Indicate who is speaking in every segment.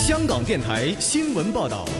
Speaker 1: 香港电台新闻报道。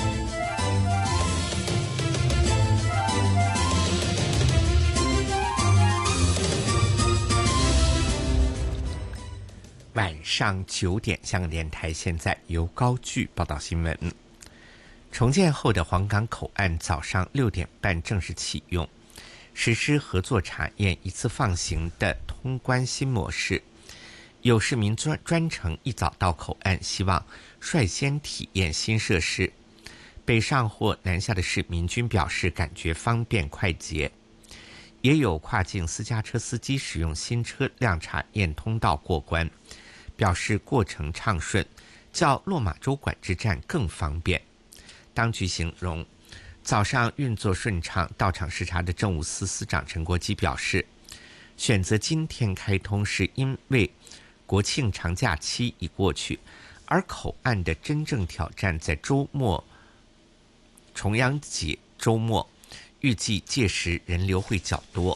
Speaker 2: 晚上9点，香港电台现在由高炬报道新闻。重建后的黄港口岸早上6点半正式启用，实施合作查验一次放行的通关新模式。有市民专程一早到口岸，希望率先体验新设施。北上或南下的市民均表示感觉方便快捷。也有跨境私家车司机使用新车辆查验通道过关，表示过程畅顺，较落马洲管制站更方便。当局形容早上运作顺畅，到场视察的政务司司长陈国基表示，选择今天开通是因为国庆长假期已过去，而口岸的真正挑战在周末，重阳节周末，预计届时人流会较多。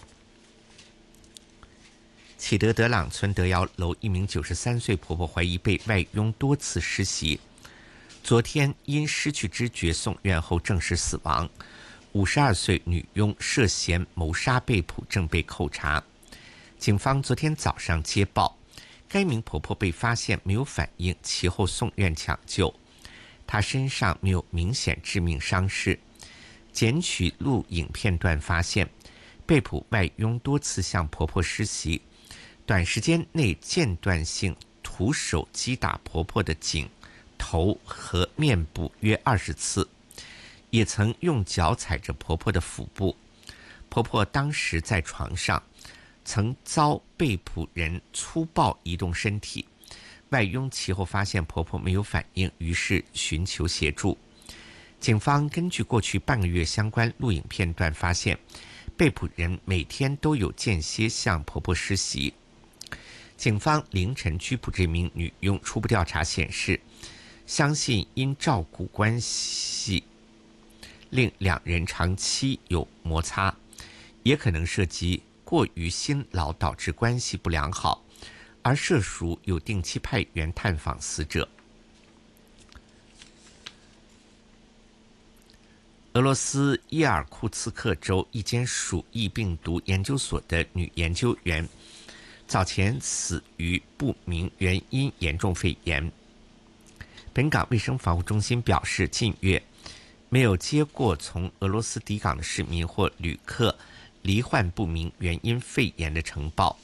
Speaker 2: 启德德朗村德瑶楼一名93岁婆婆怀疑被外佣多次施袭，昨天因失去知觉送院后证实死亡。52岁女佣涉嫌谋杀被捕，正被扣查。警方昨天早上接报，该名婆婆被发现没有反应，其后送院抢救。她身上没有明显致命伤势。检取录影片段发现，被捕外佣多次向婆婆施袭，短时间内间断性徒手击打婆婆的颈、头和面部约20次，也曾用脚踩着婆婆的腹部。婆婆当时在床上，曾遭被捕人粗暴移动身体。外佣其后发现婆婆没有反应，于是寻求协助。警方根据过去半个月相关录影片段发现，被捕人每天都有间歇向婆婆施袭。警方凌晨拘捕这名女佣，初步调查显示，相信因照顾关系令两人长期有摩擦，也可能涉及过于辛劳导致关系不良好，而涉属有定期派员探访死者。俄罗斯伊尔库茨克州一间鼠疫病毒研究所的女研究员早前死于不明原因严重肺炎。本港卫生防护中心表示，近月没有接过从俄罗斯抵港的市民或旅客罹患不明原因肺炎的呈报。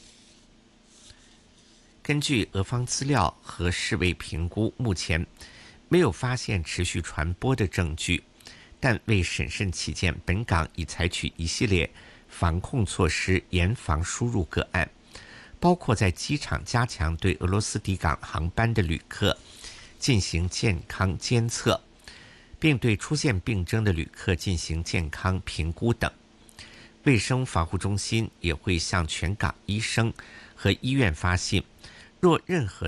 Speaker 2: 根据俄方资料和世卫评估，目前没有发现持续传播的证据，但为审慎起见，本港已采取一系列防控措施，严防输入个案，包括在机场加强对俄罗斯抵港航班的旅客进行健康监测，并对出现病征的旅客进行健康评估等。卫生防护中心也会向全港医生和医院发信，若任何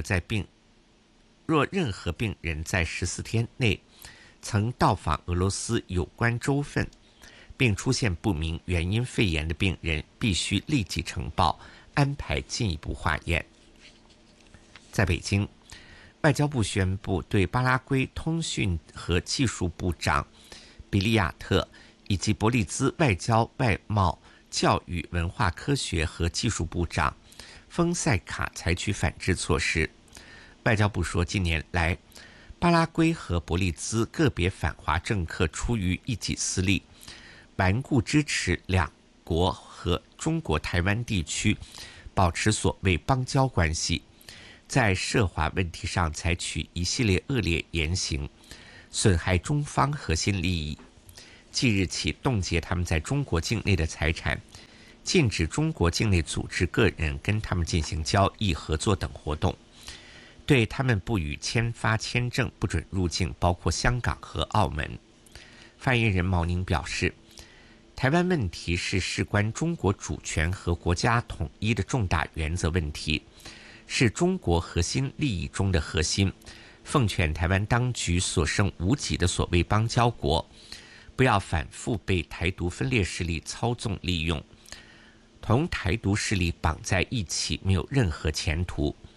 Speaker 2: 病人在14天内曾到访俄罗斯有关州份，并出现不明原因肺炎的病人，必须立即呈报，安排进一步化验。在北京，外交部宣布对巴拉圭通讯和技术部长比利亚特以及伯利兹外交、外贸、教育、文化科学和技术部长丰塞卡采取反制措施。外交部说，近年来巴拉圭和伯利兹个别反华政客出于一己私利，顽固支持两国和中国台湾地区保持所谓邦交关系，在涉华问题上采取一系列恶劣言行，损害中方核心利益。即日起冻结他们在中国境内的财产，禁止中国境内组织个人跟他们进行交易、合作等活动，对他们不予签发签证，不准入境，包括香港和澳门。发言人毛宁表示，台湾问题是事关中国主权和国家统一的重大原则问题，是中国核心利益中的核心，奉劝台湾当局所剩无几的所谓邦交国，不要反复被台独分裂势力操纵利用，同台独势力绑在一起没有任何前途。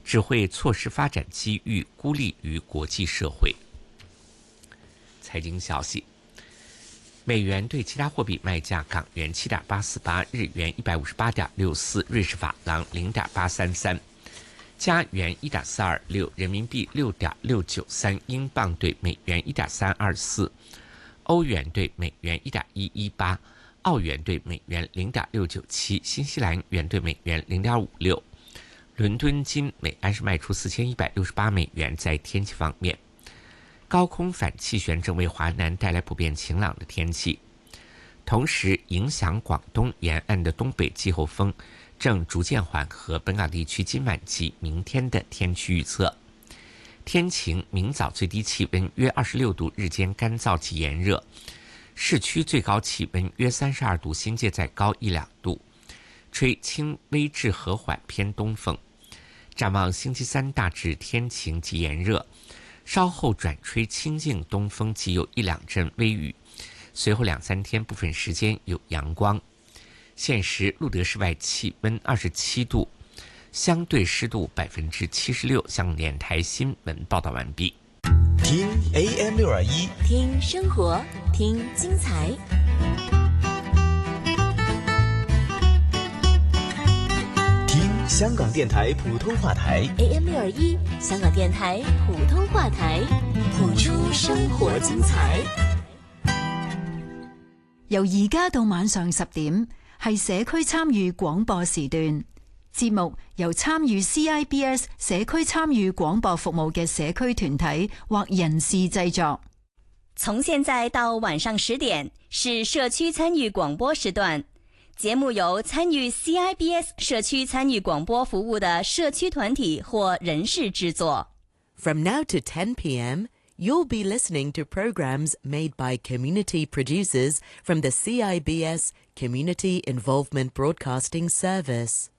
Speaker 2: 只会错失发展机遇，孤立于国际社会。财经消息，美元对其他货币卖价：港元7.848，日元158.64，瑞士法郎0.833，加元1.426，人民币6.693，英镑对美元1.324，欧元对美元1.118，澳元对美元0.697，新西兰元对美元0.56。伦敦金每安士卖出4168美元。在天气方面，高空反气旋正为华南带来普遍晴朗的天气，同时影响广东沿岸的东北季候风正逐渐缓和。本港地区今晚及明天的天气预测：天晴，明早最低气温约26度，日间干燥及炎热，市区最高气温约32度，新界再高1-2度，吹轻微至和缓偏东风。展望星期三大致天晴及炎热，稍后转吹清劲东风及有1-2阵微雨，随后2-3天部分时间有阳光。现时路德室外气温27度，相对湿度76%。香港电台新闻报道完毕。
Speaker 1: 听 AM621，
Speaker 3: 听生活，听精彩。
Speaker 1: 听香港电台普通话台
Speaker 3: AM621，香港電台普通話台，譜出生活精彩。
Speaker 4: 由而家到晚上10點，係社區參與廣播時段。節目由參與 CIBS 社區參與廣播服務嘅社區團體或人士製作。
Speaker 3: 從現在到晚上10點是社區參與廣播時段。節目由參與 CIBS 社區參與廣播服務的社區團體或人士製作。
Speaker 5: From now to 10 p.m., you'll be listening to programs made by community producers from the CIBS Community Involvement Broadcasting Service.